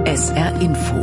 SR Info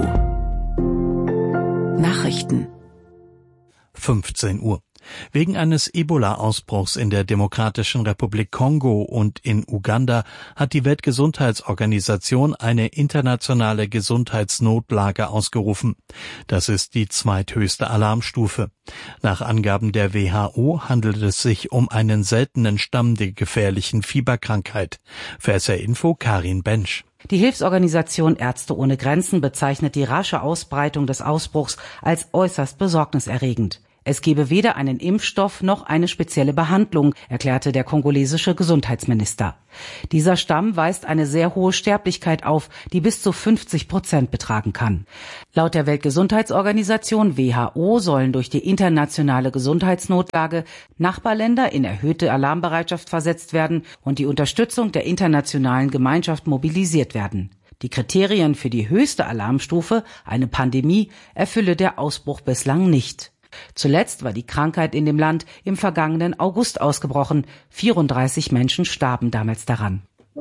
Nachrichten 15 Uhr. Wegen eines Ebola-Ausbruchs in der Demokratischen Republik Kongo und in Uganda hat die Weltgesundheitsorganisation eine internationale Gesundheitsnotlage ausgerufen. Das ist die zweithöchste Alarmstufe. Nach Angaben der WHO handelt es sich um einen seltenen Stamm der gefährlichen Fieberkrankheit. Für SR Info Karin Bensch. Die Hilfsorganisation Ärzte ohne Grenzen bezeichnet die rasche Ausbreitung des Ausbruchs als äußerst besorgniserregend. Es gebe weder einen Impfstoff noch eine spezielle Behandlung, erklärte der kongolesische Gesundheitsminister. Dieser Stamm weist eine sehr hohe Sterblichkeit auf, die bis zu 50% betragen kann. Laut der Weltgesundheitsorganisation WHO sollen durch die internationale Gesundheitsnotlage Nachbarländer in erhöhte Alarmbereitschaft versetzt werden und die Unterstützung der internationalen Gemeinschaft mobilisiert werden. Die Kriterien für die höchste Alarmstufe, eine Pandemie, erfülle der Ausbruch bislang nicht. Zuletzt war die Krankheit in dem Land im vergangenen August ausgebrochen. 34 Menschen starben damals daran.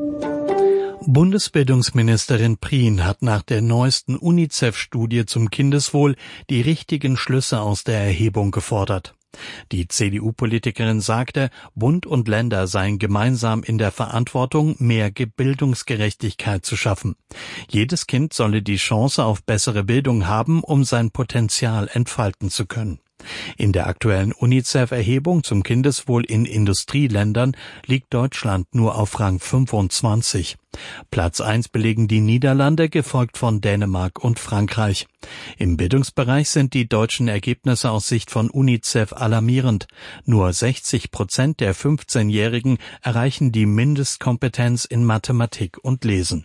Bundesbildungsministerin Prien hat nach der neuesten UNICEF-Studie zum Kindeswohl die richtigen Schlüsse aus der Erhebung gefordert. Die CDU-Politikerin sagte, Bund und Länder seien gemeinsam in der Verantwortung, mehr Bildungsgerechtigkeit zu schaffen. Jedes Kind solle die Chance auf bessere Bildung haben, um sein Potenzial entfalten zu können. In der aktuellen UNICEF-Erhebung zum Kindeswohl in Industrieländern liegt Deutschland nur auf Rang 25. Platz 1 belegen die Niederlande, gefolgt von Dänemark und Frankreich. Im Bildungsbereich sind die deutschen Ergebnisse aus Sicht von UNICEF alarmierend. Nur 60% der 15-Jährigen erreichen die Mindestkompetenz in Mathematik und Lesen.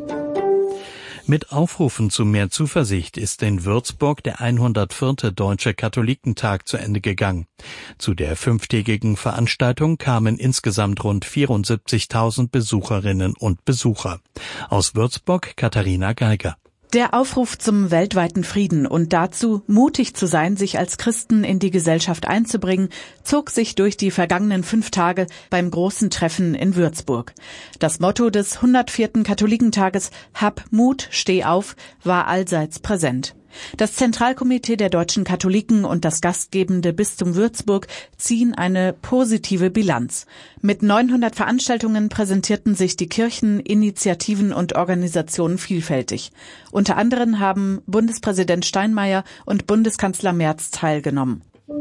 Mit Aufrufen zu mehr Zuversicht ist in Würzburg der 104. Deutsche Katholikentag zu Ende gegangen. Zu der 5-tägigen Veranstaltung kamen insgesamt rund 74.000 Besucherinnen und Besucher. Aus Würzburg Katharina Geiger. Der Aufruf zum weltweiten Frieden und dazu, mutig zu sein, sich als Christen in die Gesellschaft einzubringen, zog sich durch die vergangenen 5 Tage beim großen Treffen in Würzburg. Das Motto des 104. Katholikentages »Hab Mut, steh auf« war allseits präsent. Das Zentralkomitee der deutschen Katholiken und das gastgebende Bistum Würzburg ziehen eine positive Bilanz. Mit 900 Veranstaltungen präsentierten sich die Kirchen, Initiativen und Organisationen vielfältig. Unter anderem haben Bundespräsident Steinmeier und Bundeskanzler Merz teilgenommen.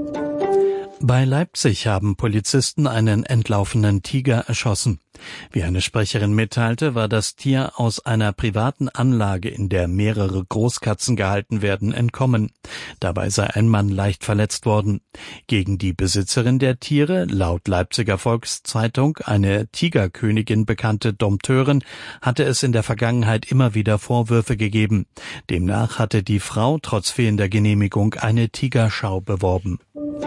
Bei Leipzig haben Polizisten einen entlaufenen Tiger erschossen. Wie eine Sprecherin mitteilte, war das Tier aus einer privaten Anlage, in der mehrere Großkatzen gehalten werden, entkommen. Dabei sei ein Mann leicht verletzt worden. Gegen die Besitzerin der Tiere, laut Leipziger Volkszeitung eine Tigerkönigin bekannte Dompteurin, hatte es in der Vergangenheit immer wieder Vorwürfe gegeben. Demnach hatte die Frau trotz fehlender Genehmigung eine Tigerschau beworben.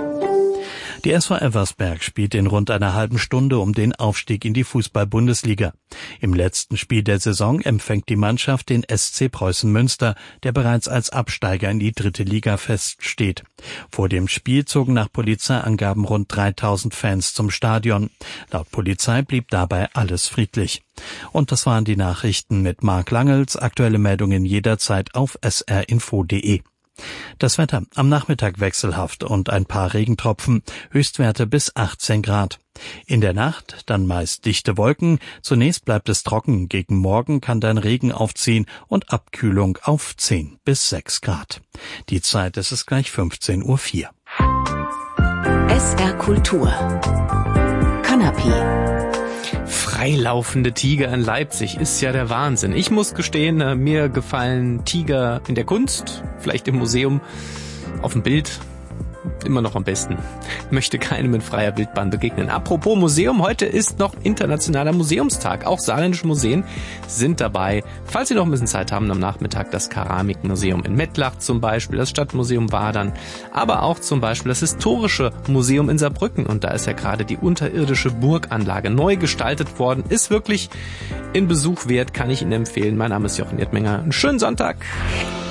Die SV Elversberg spielt in rund einer halben Stunde um den Aufstieg in die Fußball-Bundesliga. Im letzten Spiel der Saison empfängt die Mannschaft den SC Preußen Münster, der bereits als Absteiger in die 3. Liga feststeht. Vor dem Spiel zogen nach Polizeiangaben rund 3.000 Fans zum Stadion. Laut Polizei blieb dabei alles friedlich. Und das waren die Nachrichten mit Marc Langels. Aktuelle Meldungen jederzeit auf srinfo.de. Das Wetter am Nachmittag wechselhaft und ein paar Regentropfen, Höchstwerte bis 18 Grad. In der Nacht dann meist dichte Wolken, zunächst bleibt es trocken, gegen Morgen kann dann Regen aufziehen und Abkühlung auf 10 bis 6 Grad. Die Zeit ist es gleich 15:04 Uhr. SR Kultur Kanapé. Freilaufende Tiger in Leipzig ist ja der Wahnsinn. Ich muss gestehen, mir gefallen Tiger in der Kunst, vielleicht im Museum, auf dem Bild immer noch am besten. Möchte keinem in freier Wildbahn begegnen. Apropos Museum, heute ist noch Internationaler Museumstag. Auch saarländische Museen sind dabei. Falls Sie noch ein bisschen Zeit haben, am Nachmittag das Keramikmuseum in Mettlach zum Beispiel, das Stadtmuseum Wadern, aber auch zum Beispiel das Historische Museum in Saarbrücken. Und da ist ja gerade die unterirdische Burganlage neu gestaltet worden. Ist wirklich in Besuch wert, kann ich Ihnen empfehlen. Mein Name ist Jochen Erdmenger. Einen schönen Sonntag.